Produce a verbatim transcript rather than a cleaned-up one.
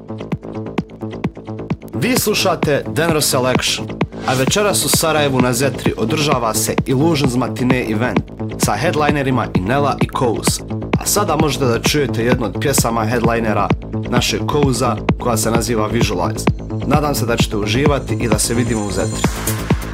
Vi slušate Denver Selection, a večeras u Sarajevu na Zetri održava se Illusions Matinee event sa headlinerima Inela i Kouz. A sada možete da čujete jednu od pjesama headlinera našeg Kouza koja se naziva Visualize. Nadam se da ćete uživati i da se vidimo u Zetri.